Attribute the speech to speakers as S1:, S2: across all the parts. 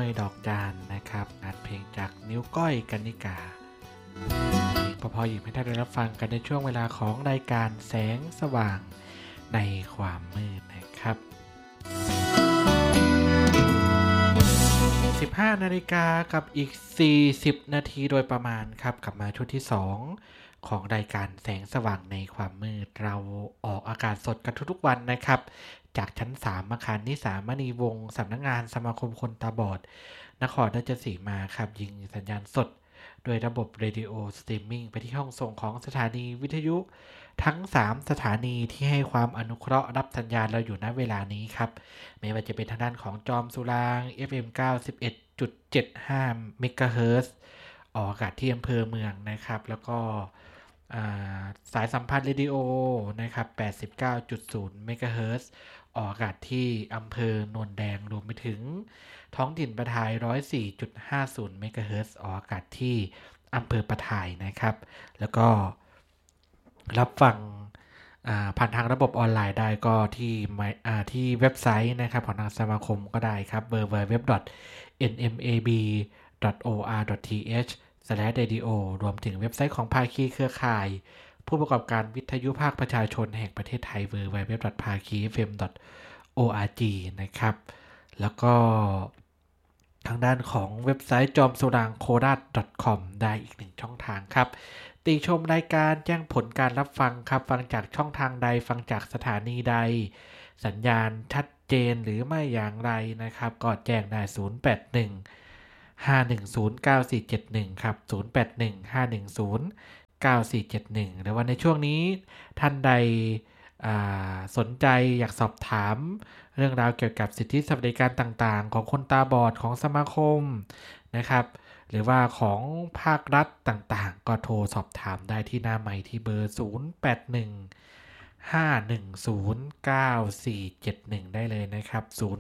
S1: ด้วยดอกจานนะครับงานเพลงจากนิ้วก้อยกนิกาเพลงพอๆหยิบให้ท่านได้รับฟังกันในช่วงเวลาของรายการแสงสว่างในความมืดนะครับ15 นาฬิกากับอีก40 นาทีโดยประมาณครับกลับมาช่วงที่2ของรายการแสงสว่างในความมืดเราออกอากาศสดกันทุกๆวันนะครับจากชั้น3อาคารนิสามณีวงศ์สำนักงานสมาคมคนตาบอดนครราชสีมาครับยิงสัญญาณสดโดยระบบเรดิโอสตรีมมิ่งไปที่ห้องส่งของสถานีวิทยุทั้ง3สถานีที่ให้ความอนุเคราะห์รับสัญญาณเราอยู่ณเวลานี้ครับไม่ว่าจะเป็นทางด้านของจอมสุราง FM 91.75 เมกะเฮิรตซ์ออกอากาศที่อำเภอเมืองนะครับแล้วก็สายสัมพันธ์เรดิโอนะครับ 89.0 เมกะเฮิรตซ์ออกอากาศที่อำเภอโนนแดงรวมไปถึงท้องถิ่นประทาย 104.50 เมกะเฮิรตซ์ออกอากาศที่อำเภอประทายนะครับแล้วก็รับฟังผ่านทางระบบออนไลน์ได้ก็ที่เว็บไซต์นะครับของทางสมาคมก็ได้ครับ www.nmab.or.th/radio รวมถึงเว็บไซต์ของภาคีเครือข่ายผู้ประกอบการวิทยุภาคประชาชนแห่งประเทศไทย www.phakifm.org นะครับแล้วก็ทางด้านของเว็บไซต์จอมสุรางโคราช .com ได้อีก1ช่องทางครับติชมรายการแจ้งผลการรับฟังครับฟังจากช่องทางใดฟังจากสถานีใดสัญญาณชัดเจนหรือไม่อย่างไรนะครับก็แจ้งได้081-510-9471ครับ081-510-9471หรือว่าในช่วงนี้ท่านใดสนใจอยากสอบถามเรื่องราวเกี่ยวกับสิทธิสวัสดิการต่างๆของคนตาบอดของสมาคมนะครับหรือว่าของภาครัฐต่างๆก็โทรสอบถามได้ที่หน้าใหม่ที่เบอร์081-510-9471ได้เลยนะครับ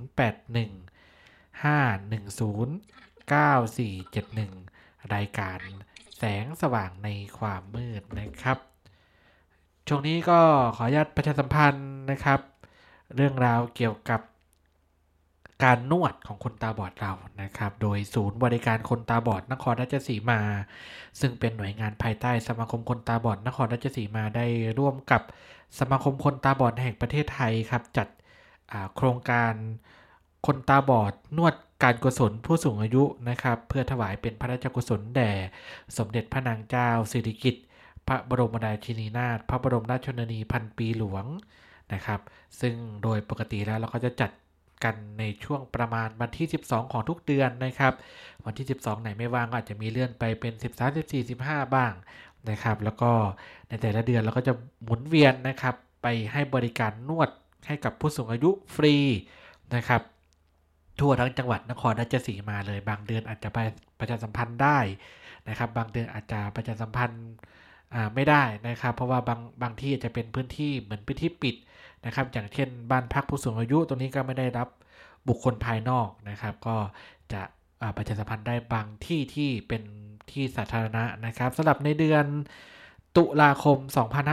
S1: 081-510-9471รายการแสงสว่างในความมืดนะครับช่วงนี้ก็ขออนุญาตประชาสัมพันธ์นะครับเรื่องราวเกี่ยวกับการนวดของคนตาบอดเรานะครับโดยศูนย์บริการคนตาบอดนครราชสีมาซึ่งเป็นหน่วยงานภายใต้สมาคมคนตาบอดนครราชสีมาได้ร่วมกับสมาคมคนตาบอดแห่งประเทศไทยครับจัดโครงการคนตาบอดนวดการกุศลผู้สูงอายุนะครับเพื่อถวายเป็นพระราชกุศลแด่สมเด็จพระนางเจ้าสิริกิติ์พระบรมราชินีนาถพระบรมราชชนนีพันปีหลวงนะครับซึ่งโดยปกติแล้วเราก็จะจัดกันในช่วงประมาณวันที่12ของทุกเดือนนะครับวันที่12ไหนไม่ว่างก็อาจจะมีเลื่อนไปเป็น13 14 15บ้างนะครับแล้วก็ในแต่ละเดือนเราก็จะหมุนเวียนนะครับไปให้บริการนวดให้กับผู้สูงอายุฟรีนะครับทั่วทั้งจังหวัดนครราชสีมาเลยบางเดือนอาจจะไปประชาสัมพันธ์ได้นะครับบางเดือนอาจจะประชาสัมพันธ์ไม่ได้นะครับเพราะว่าบางที่อาจจะเป็นพื้นที่เหมือนพื้นที่ปิดนะครับอย่างเช่นบ้านพักผู้สูงอายุตรงนี้ก็ไม่ได้รับบุคคลภายนอกนะครับก็จะประชาสัมพันธ์ได้บางที่ที่เป็นที่สาธารณะนะครับสำหรับในเดือนตุลาคม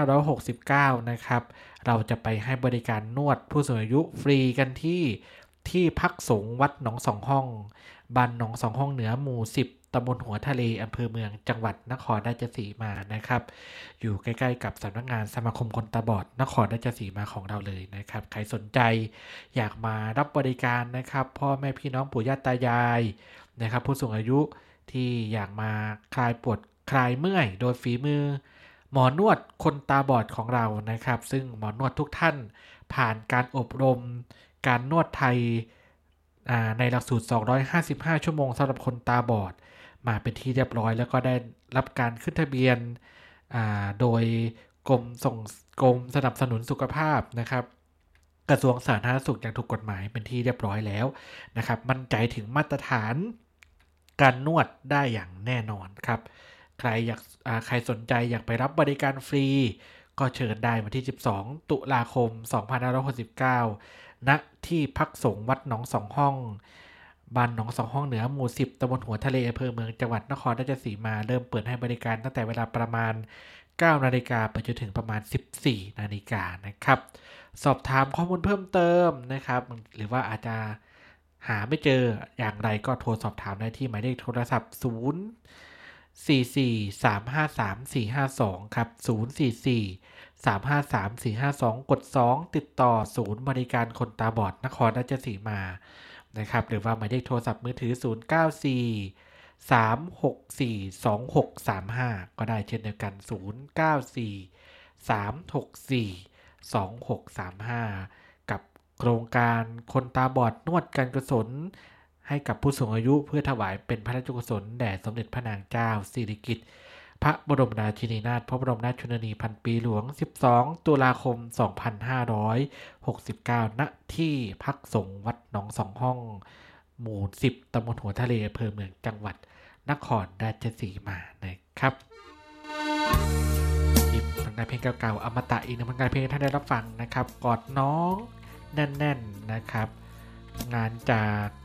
S1: 2569นะครับเราจะไปให้บริการนวดผู้สูงอายุฟรีกันที่พักสงฆ์วัดหนองสองห้องบ้านหนองสองห้องเหนือหมู่10ตำบลหัวทะเลอำเภอเมืองจังหวัดนครราชสีมานะครับอยู่ใกล้ๆกับสำนักงานสมาคมคนตาบอดนครราชสีมาของเราเลยนะครับใครสนใจอยากมารับบริการนะครับพ่อแม่พี่น้องปู่ย่าตายายนะครับผู้สูงอายุที่อยากมาคลายปวดคลายเมื่อยโดยฝีมือหมอนวดคนตาบอดของเรานะครับซึ่งหมอนวดทุกท่านผ่านการอบรมการนวดไทยในหลักสูตร255ชั่วโมงสำหรับคนตาบอดมาเป็นที่เรียบร้อยแล้วก็ได้รับการขึ้นทะเบียนโดยกรมสนับสนุนสุขภาพนะครับกระทรวงสาธารณสุขอย่างถูกกฎหมายเป็นที่เรียบร้อยแล้วนะครับมั่นใจถึงมาตรฐานการนวดได้อย่างแน่นอนครับใครสนใจอยากไปรับบริการฟรีก็เชิญได้วันที่12ตุลาคม2569ณที่พักสงฆ์วัดหนองสองห้องบ้านหนองสองห้องเหนือหมู่10ตำบลหัวทะเลอำเภอเมืองจังหวัดนครราชสีมาเริ่มเปิดให้บริการตั้งแต่เวลาประมาณ 9 นาฬิกาไปจนถึงประมาณ 14 นาฬิกานะครับสอบถามข้อมูลเพิ่มเติมนะครับหรือว่าอาจจะหาไม่เจออย่างไรก็โทรสอบถามได้ที่หมายเลขโทรศัพท์044-353-452ครับ044-353-452กด2ติดต่อศูนย์บริการคนตาบอดนครราชสีมานะครับหรือว่าหมายเลขโทรศัพท์มือถือ094-364-2635ก็ได้เช่นเดียวกัน094-364-2635กับโครงการคนตาบอดนวดการกุศลให้กับผู้สูงอายุเพื่อถวายเป็นพระราชกุศลแด่สมเด็จพระนางเจ้าสิริกิติ์พระบรมราชินีนาถพระบรมราชชนนีพันปีหลวง12ตุลาคม2569 ณ ที่พักสงฆ์วัดหนองสองห้องหมู่10ตำบลหัวทะเลอำเภอเมืองจังหวัดนครราชสีมานะครับมีผลงานเพลงเก่าๆอมตะอีกหนึ่งผลงานเพลงท่านได้รับฟังนะครับกอดน้องแน่นๆนะครับงานจาก